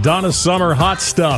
Donna Summer, Hot Stuff.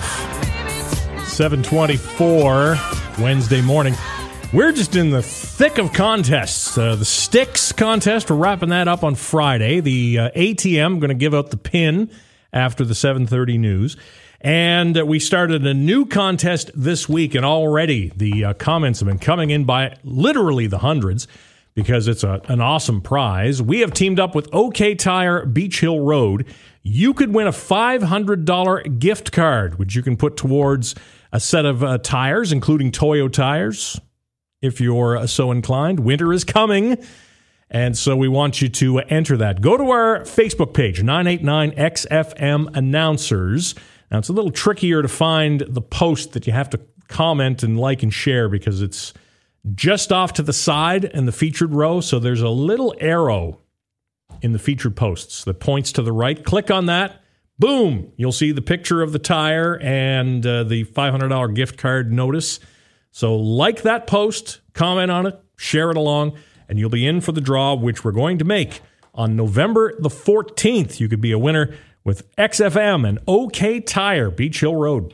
7:24 Wednesday morning. We're just in the thick of contests. The Sticks contest, we're wrapping that up on Friday. The ATM, going to give out the pin after the 7:30 news. And we started a new contest this week, and already the comments have been coming in by literally the hundreds because it's an awesome prize. We have teamed up with OK Tire Beach Hill Road. You could win a $500 gift card, which you can put towards a set of tires, including Toyo tires, if you're so inclined. Winter is coming, and so we want you to enter that. Go to our Facebook page, 989XFM Announcers. Now, it's a little trickier to find the post that you have to comment and like and share because it's just off to the side in the featured row, so there's a little arrow in the featured posts that points to the right. Click on that. Boom! You'll see the picture of the tire and the $500 gift card notice. So like that post, comment on it, share it along, and you'll be in for the draw, which we're going to make on November the 14th. You could be a winner with XFM and OK Tire, Beach Hill Road.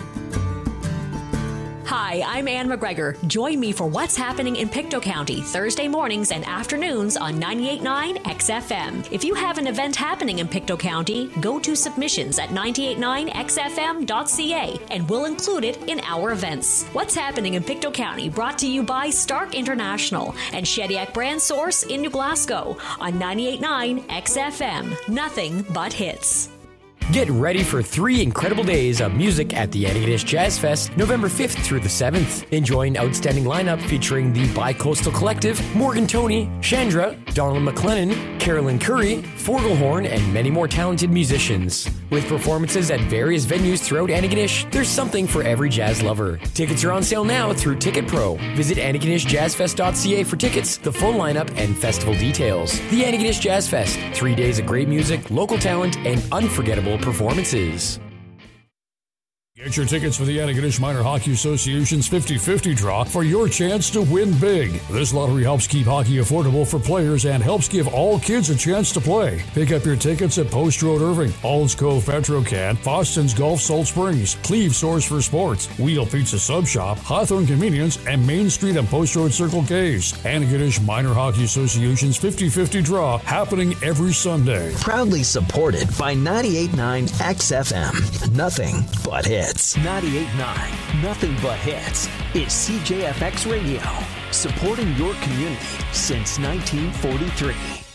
Hi, I'm Ann McGregor. Join me for what's happening in Pictou County, Thursday mornings and afternoons on 98.9 XFM. If you have an event happening in Pictou County, go to submissions at 989xfm.ca and we'll include it in our events. What's happening in Pictou County brought to you by Stark International and Shediac Brand Source in New Glasgow on 98.9 XFM. Nothing but hits. Get ready for 3 incredible days of music at the Antigonish Jazz Fest, November 5th through the 7th. Enjoy an outstanding lineup featuring the Bi-Coastal Collective, Morgan Toney, Chandra, Donald McLennan, Carolyn Curry, Forgelhorn, and many more talented musicians. With performances at various venues throughout Antigonish, there's something for every jazz lover. Tickets are on sale now through Ticket Pro. Visit AntigonishJazzFest.ca for tickets, the full lineup, and festival details. The Antigonish Jazz Fest, 3 days of great music, local talent, and unforgettable performances. Get your tickets for the Antigonish Minor Hockey Association's 50-50 draw for your chance to win big. This lottery helps keep hockey affordable for players and helps give all kids a chance to play. Pick up your tickets at Post Road Irving, Alds Cove Petrocan, Boston's Gulf Salt Springs, Cleve Source for Sports, Wheel Pizza Sub Shop, Hawthorne Convenience, and Main Street and Post Road Circle K's. Antigonish Minor Hockey Association's 50-50 draw happening every Sunday. Proudly supported by 98.9 XFM. Nothing but hits. 98.9, nothing but hits, is CJFX Radio, supporting your community since 1943.